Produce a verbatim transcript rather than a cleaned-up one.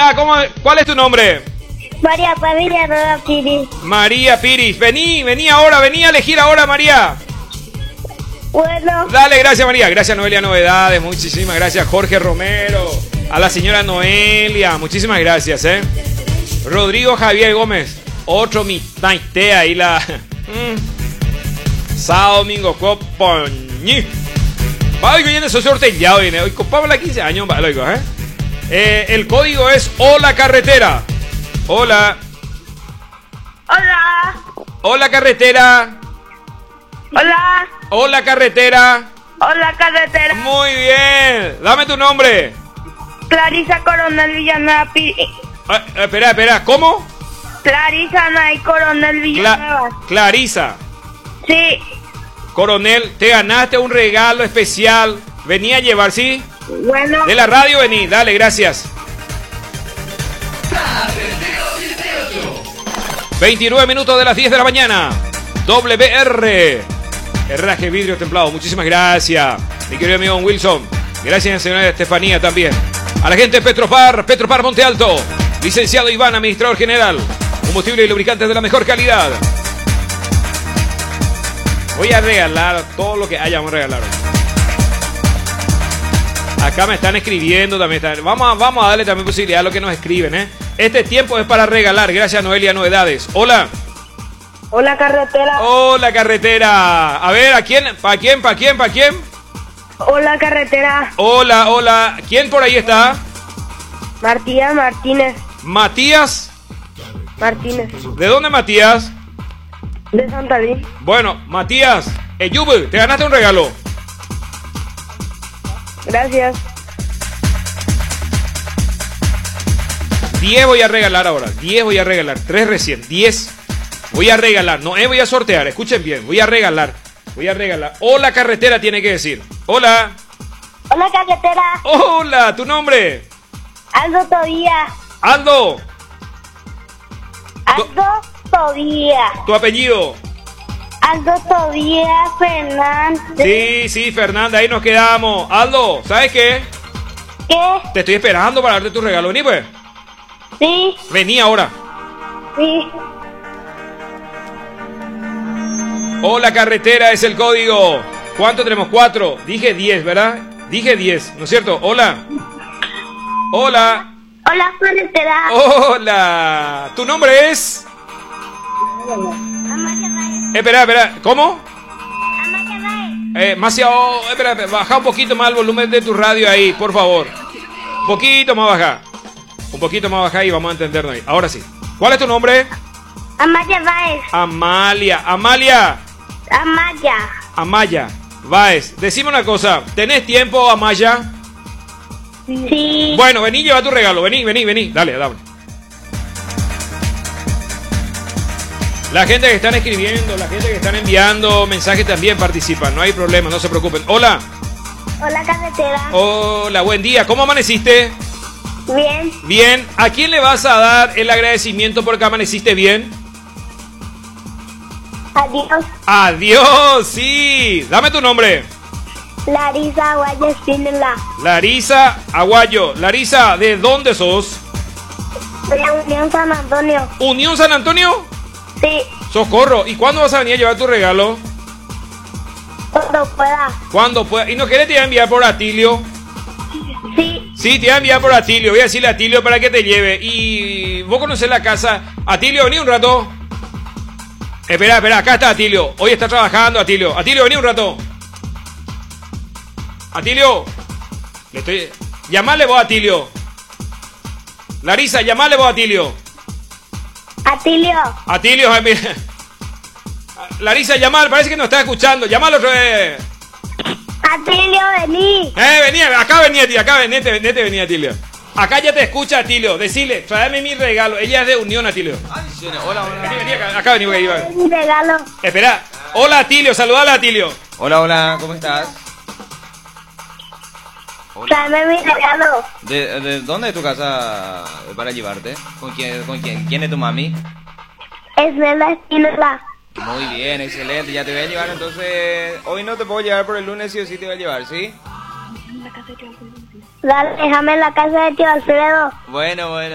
Hola, ¿cómo, ¿cuál es tu nombre? María Familia Nueva Piris. María Piris. Vení, vení ahora, vení a elegir ahora, María. Bueno. Dale, gracias, María. Gracias, Noelia Novedades. Muchísimas gracias, Jorge Romero. A la señora Noelia. Muchísimas gracias, ¿eh? Rodrigo Javier Gómez. Otro mitad ahí la... Sábado, domingo, copoñi. Va, hoy viene socio sorteado, viene. Hoy copamos la quince años, va, lo digo, ¿eh? Eh, el código es Hola Carretera. Hola. Hola. Hola Carretera. Hola. Hola Carretera. Hola Carretera. Muy bien. Dame tu nombre. Clarisa Coronel Villanueva Piris. Ah, espera, espera. ¿Cómo? Clarisa Nay Coronel Villanueva. Cla Clarisa. Sí. Coronel, te ganaste un regalo especial. Vení a llevar, ¿sí? Bueno. De la radio, vení. Dale, gracias. veintinueve minutos de las diez de la mañana. W R. Herraje vidrio templado. Muchísimas gracias. Mi querido amigo Wilson. Gracias, señora Estefanía, también. A la gente de Petropar. Petropar Monte Alto. Licenciado Iván, administrador general. Combustible y lubricantes de la mejor calidad. Voy a regalar todo lo que haya. Vamos a regalar. Acá me están escribiendo también. Están... Vamos, a, vamos a darle también posibilidad a lo que nos escriben, ¿eh? Este tiempo es para regalar. Gracias, Noelia Novedades. Hola. Hola Carretera. Hola, Carretera. A ver, ¿a quién? ¿Para quién? ¿Para quién? ¿Para quién? Hola Carretera. Hola, hola. ¿Quién por ahí está? Matías Martínez. Matías. Martínez. ¿De dónde, Matías? De Santa Lí. Bueno, Matías. Eyubu, te ganaste un regalo. Gracias. diez voy a regalar ahora. diez voy a regalar. tres recién. diez voy a regalar. No, eh, voy a sortear. Escuchen bien. Voy a regalar. Voy a regalar. Hola, Carretera tiene que decir. Hola. Hola Carretera. Hola, ¿tu nombre? Aldo Tobías. Aldo. Aldo Tobías. ¿Tu apellido? Aldo Tobías Fernández. Sí, sí, Fernanda, ahí nos quedamos. Aldo, ¿sabes qué? ¿Qué? Te estoy esperando para darte tu regalo. Vení, pues. Sí. Vení ahora. Sí. Hola, Carretera es el código. ¿Cuánto tenemos? Cuatro. Dije diez, ¿verdad? Dije diez, ¿no es cierto? Hola. Hola. Hola Carretera. Hola. ¿Tu nombre es? Amaya Baez. Espera, espera. ¿Cómo? Amaya Baez. Eh, demasiado. Espera, espera. Baja un poquito más el volumen de tu radio ahí, por favor. Un poquito más baja. Un poquito más baja y vamos a entendernos ahí. Ahora sí. ¿Cuál es tu nombre? Amaya Baez. Amalia. Amalia. Amaya. Amaya. Baez. Decime una cosa. ¿Tenés tiempo, Amaya? Sí. Bueno, vení, lleva tu regalo. Vení, vení, vení. Dale, dale. La gente que están escribiendo, la gente que están enviando mensajes también participan. No hay problema, no se preocupen. Hola. Hola Carretera. Hola, buen día. ¿Cómo amaneciste? Bien. Bien. ¿A quién le vas a dar el agradecimiento porque amaneciste bien? Adiós. Adiós, sí. Dame tu nombre. Larisa Aguayo Espínola. Larisa Aguayo. Larisa, ¿de dónde sos? De la Unión San Antonio. ¿Unión San Antonio? Sí. Socorro. ¿Y cuándo vas a venir a llevar tu regalo? Cuando pueda. Cuando pueda. ¿Y no querés te voy a enviar por Atilio? Sí. Sí, te voy a enviar por Atilio. Voy a decirle a Atilio para que te lleve. Y vos conocés la casa. Atilio, vení un rato. Espera, espera, acá está Atilio. Hoy está trabajando Atilio. Atilio, vení un rato. Atilio. Le estoy... Llamale vos a Atilio. Larisa, llamale vos a Atilio. Atilio. Atilio, mira. Larisa, llamale, parece que no está escuchando. Llamalo otra vez. Atilio, vení. Eh, venía, acá venía, tío, acá venete, venete, venía, Atilio. Acá ya te escucha, Atilio. Decile, tráeme mi regalo. Ella es de Unión, Atilio. Hola, hola. Vení, vení, acá, acá vení, porque iba. Mi regalo. Espera. Hola, Atilio, saludala, Atilio. Hola, hola, ¿cómo estás? Tráeme mi regalo. ¿De, de dónde es tu casa para llevarte? ¿Con quién, con quién? ¿Quién es tu mami? Esmeralda Espínola. Muy bien, excelente. Ya te voy a llevar, entonces... Hoy no te puedo llevar por el lunes, sí o sí te voy a llevar, ¿sí? Dale, déjame en la casa de tío Alfredo. Bueno, bueno.